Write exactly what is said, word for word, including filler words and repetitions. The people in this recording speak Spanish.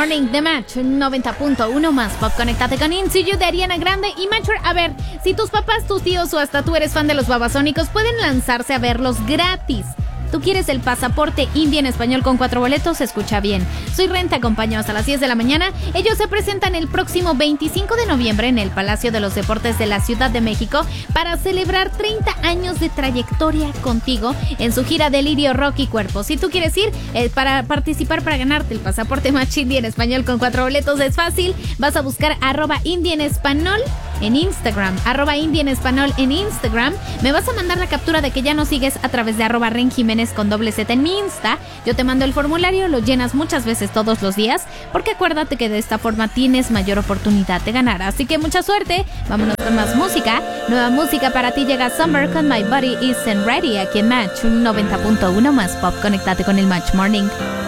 Morning de Match noventa punto uno más pop. Conéctate con Into You de Ariana Grande y Match. A ver, si tus papás, tus tíos o hasta tú eres fan de los Babasónicos, pueden lanzarse a verlos gratis. ¿Tú quieres el pasaporte indie en español con cuatro boletos? Escucha bien. Soy Ren, te acompaño hasta las diez de la mañana. Ellos se presentan el próximo veinticinco de noviembre en el Palacio de los Deportes de la Ciudad de México para celebrar treinta años de trayectoria contigo en su gira Delirio, Rock y Cuerpo. Si tú quieres ir eh, para participar, para ganarte el pasaporte Match Indie en español con cuatro boletos, es fácil. Vas a buscar arroba indie en español en Instagram, arroba indie en español en Instagram. Me vas a mandar la captura de que ya nos sigues a través de arroba Ren Jiménez con doble Z en mi Insta. Yo te mando el formulario, lo llenas muchas veces todos los días, porque acuérdate que de esta forma tienes mayor oportunidad de ganar. Así que mucha suerte, vámonos con más música. Nueva música para ti, llega Summer con My Body Isn't Ready aquí en Match noventa punto uno más pop. Conéctate con el Match Morning.